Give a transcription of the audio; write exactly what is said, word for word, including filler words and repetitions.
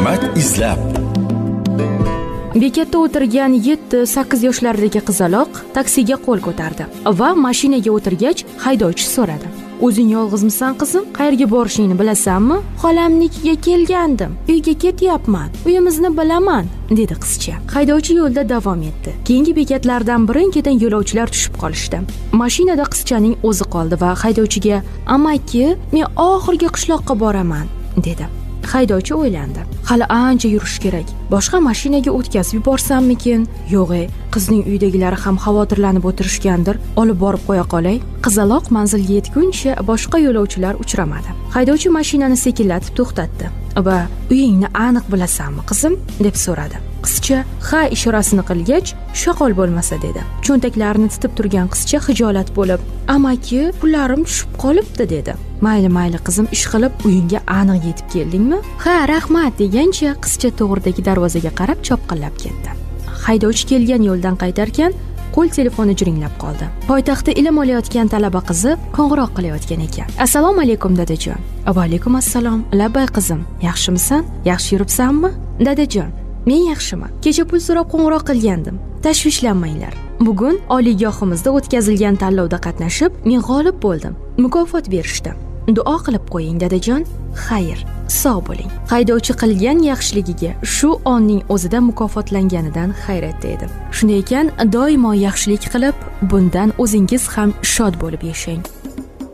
hikmat izlab. Bekatda o'tirgan yetti sakkiz yoshlardagi qizaloq taksiga qo'l ko'tardi va mashinaga o'tirgach haydovchi so'radi: "O'zing yolg'izmisan qizim? Qayerga borishingni bilasanmi?" "Xolamnikiga kelgandim. Uyga ketyapman. Uyimizni bilaman", dedi qizcha. Haydovchi yo'lda davom etdi. Keyingi bekatlardan birin-ketin yo'lovchilar tushib qolishdi. Mashinada qizchaning o'zi qoldi va haydovchiga: "Amaki, men oxirgi qishloqqa boraman", dedi. Haydovchi o'ylandi. Hali ancha yurish kerak. Boshqa mashinaga o'tkazib yuborsammikin? Yo'q-e, qizning uydagilari ham xavotirlanib o'tirishgandir. Olib borib qo'ya qolay. Qizaloq manzilga yetguncha boshqa yo'lovchilar uchramadi. Haydovchi mashinani sekinlatib to'xtatdi va "Uyingni aniq bilasanmi, qizim?" deb so'radi. Qizcha ha ishorasini qilgach, "Shoqol bo'lmasa", dedi. Cho'ntaklarini titib turgan qizcha xijolat bo'lib: "Amaki, pullarim tushib qolibdi", dedi. "Mayli, mayli qizim, ish qilib uyingga aniq yetib keldingmi?" "Ha, rahmat", degancha qizcha to'g'ridagi darvozaga qarab chopqillab ketdi. Haydovchi kelgan yo'ldan qaytarkan, qo'l telefoni jiringlab qoldi. Poytaxtda ilm olayotgan talaba qizi qo'ng'iroq qilayotgan ekan. "Assalomu alaykum, dadajon." "Va alaykum assalom. Labbay qizim, yaxshimisan? Yaxshi yuribsanmi?" "Dadajon, men yaxshiman. Kecha pul so'rab qo'ng'iroq qilgandim. Tashvishlanmanglar. Bugun oliygohimizda o'tkazilgan tanlovda qatnashib, men g'olib bo'ldim. Mukofot berishdi. Duo qilib qo'ying, dadajon." "Xayr, sog' bo'ling." Haydovchi qilgan yaxshiligiga shu onning o'zida mukofotlanganidan hayratda edi. Shunday ekan, doimo yaxshilik qilib, bundan o'zingiz ham shod bo'lib yashang.